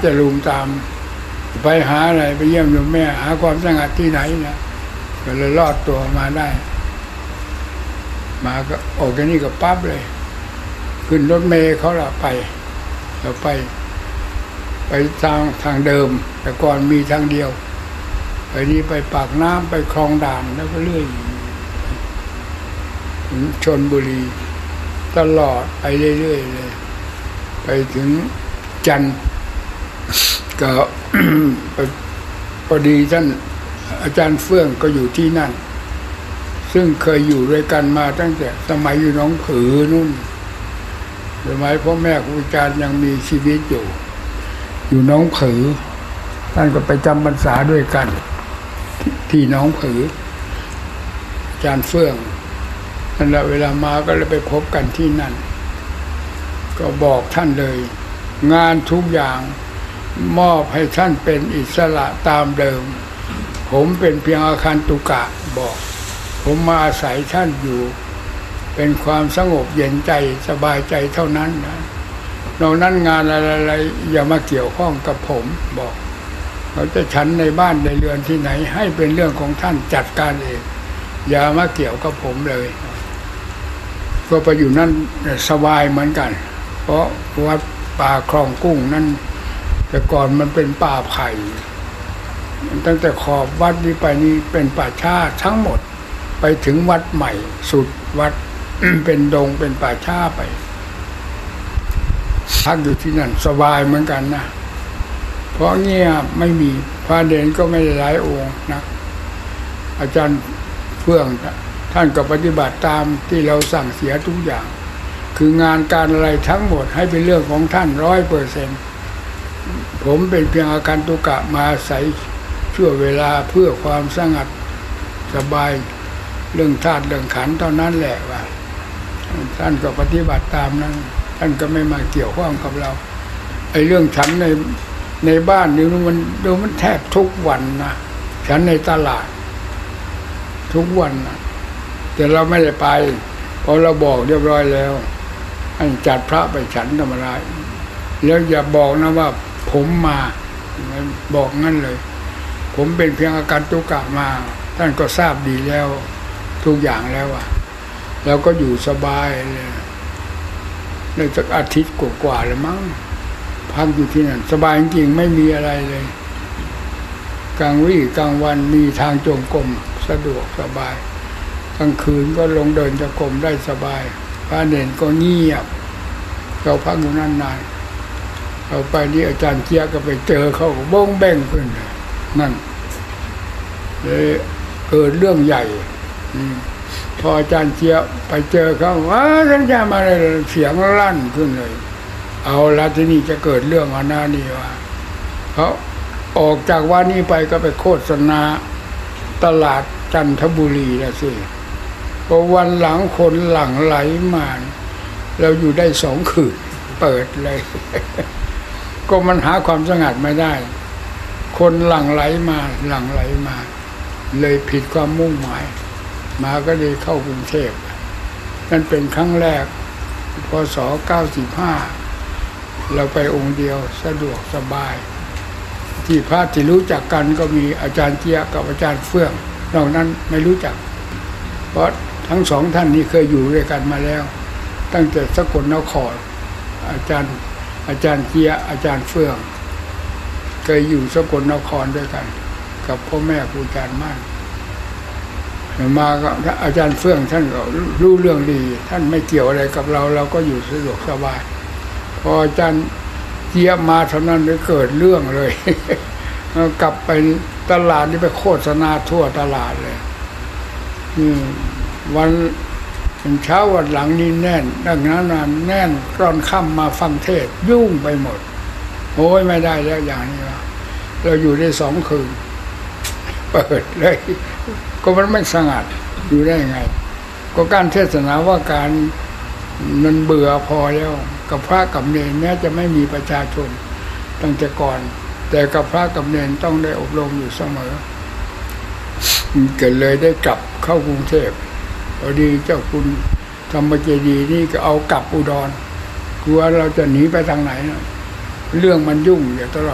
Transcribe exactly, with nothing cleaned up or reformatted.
จะลุมตามไปหาอะไรไปเยี่ยมโยมแม่หาความสงัดที่ไหนนะก็เลยรอดตัวมาได้มาก็ออกจากนี่ก็ปั๊บเลยขึ้นรถเมล์เขาละไปเราไปไปทางทางเดิมแต่ก่อนมีทางเดียวไปนี้ไปปากน้ำไปคลองด่านแล้วก็เรื่อยถึงชลบุรีตลอดไปเรื่อยๆเลยไปถึงจันทร์ก็ พอดีท่านอาจารย์เฟื่องก็อยู่ที่นั่นซึ่งเคยอยู่ด้วยกันมาตั้งแต่สมัยอยู่หนองผือนู่นสมัยพ่อแม่ครูอาจารย์ยังมีชีวิตอยู่อยู่หนองผือท่านก็ไปจำพรรษาด้วยกันที่หนองผืออาจารย์เฟื่องนั่นแหละเวลามาก็เลยไปพบกันที่นั่นก็บอกท่านเลยงานทุกอย่างมอบให้ท่านเป็นอิสระตามเดิมผมเป็นเพียงอาคันตุกะบอกผมมาอาศัยท่านอยู่เป็นความสงบเย็นใจสบายใจเท่านั้นนะนอกนั้นงานอะไรๆอย่ามาเกี่ยวข้องกับผมบอกเขาจะฉันในบ้านในเรือนที่ไหนให้เป็นเรื่องของท่านจัดการเองอย่ามาเกี่ยวกับผมเลยก็ไปอยู่นั่นสบายเหมือนกันเพราะวัดป่าคลองกุ้งนั่นแต่ก่อนมันเป็นป่าไผ่ตั้งแต่ขอบวัดนี้ไปนี่เป็นป่าช้าทั้งหมดไปถึงวัดใหม่สุดวัด เป็นดงเป็นป่าช้าไปพักอยู่ที่นั่นสบายเหมือนกันนะเพราะเงียบไม่มีพระเด่นก็ไม่ได้หลายองค์นะอาจารย์เฟื่องท่านก็ปฏิบัติตามที่เราสั่งเสียทุกอย่างคืองานการอะไรทั้งหมดให้เป็นเรื่องของท่านร้อยเปอร์เซ็นต์ผมเป็นเพียงอาการตุกะมาใส่ชั่วเวลาเพื่อความสงัดสบายเรื่องธาตุเรื่องขันธ์เท่านั้นแหละว่าท่านก็ปฏิบัติตามนั้นท่านก็ไม่มาเกี่ยวข้องกับเราไอ้เรื่องฉันในในบ้านนี่มันดูมันแทบทุกวันนะฉันในตลาดทุกวันนะแต่เราไม่ได้ไปเพราะเราบอกเรียบร้อยแล้วให้จัดพระไปฉันธรรมดาแล้วอย่าบอกนะว่าผมมาบอกงั้นเลยผมเป็นเพียงอาการตุกะมาท่านก็ทราบดีแล้วทุกอย่างแล้วอ่ะแล้วก็อยู่สบายเลยในสักอาทิตย์กว่าๆเลยมั้งพักอยู่ที่นั่นสบายจริงไม่มีอะไรเลยกลางวี่กลางวันมีทางจงกรมสะดวกสบายกลางคืนก็ลงเดินจงกรมได้สบายพระเนรก็เงียบเราพักอยู่นั่นนานเราไปนี่อาจารย์เจี๊ยก็ไปเจอเขาบ้งแบ่งขึ้นนั่นเลยเกิดเรื่องใหญ่พออาจารย์เจี๊ยไปเจอเขาว่าท่านจะมาเลยเสียงลั่นขึ้นเลยเอาละที่นี่จะเกิดเรื่องอันนั้นนี่ว่าเขาออกจากวัดนี้ไปก็ไปโฆษณาตลาดจันทบุรีแล้วสิพอวันหลังคนหลั่งไหลมาเราอยู่ได้สองคืนเปิดเลย ก็มันหาความสงัดไม่ได้คนหลั่งไหลมาหลั่งไหลมาเลยผิดความมุ่งหมายมาก็เลยเข้ากรุงเทพนั่นเป็นครั้งแรกพศเก้าสิบห้าเราไปองค์เดียวสะดวกสบายที่พระที่รู้จักกันก็มีอาจารย์เจี๊ยกับอาจารย์เฟื่องนอกนั้นไม่รู้จักเพราะทั้งสองท่านนี้เคยอยู่ด้วยกันมาแล้วตั้งแต่สกลนครอาจารย์อาจารย์เจี๊ยอาจารย์เฟื่องเคยอยู่สกลนครด้วยกันกับพ่อแม่ครูอาจารย์มั่นมาก็อาจารย์เฟื่องท่านก็รู้เรื่องดีท่านไม่เกี่ยวอะไรกับเราเราก็อยู่สะดวกสบายพออาจารย์เจี๊ยบมาเท่านั้นเลยเกิดเรื่องเลย กลับไปตลาดนี่ไปโฆษณาทั่วตลาดเลยวันเช้าวันหลังนี่แน่นดังนั้นแน่นกรอนค่ำมาฟังเทศยุ่งไปหมดโอ้ยไม่ได้แล้วอย่างนี้ว่าเราอยู่ได้สองคืนเปิดเลยก็มันไม่สงัดอยู่ได้ไงก็การเทศนาว่าการมันเบื่อพอแล้วกับพระกับเนรแม้จะไม่มีประชาชนตั้งแต่ก่อนแต่กับพระกับเนรต้องได้อบรมอยู่เสมอเกิดเลยได้กลับเข้ากรุงเทพพอดีเจ้าคุณธรรมเจดีย์นี่ก็เอากลับอุดรกลัวเราจะหนีไปทางไหนนะเรื่องมันยุ่งอยู่ตลอด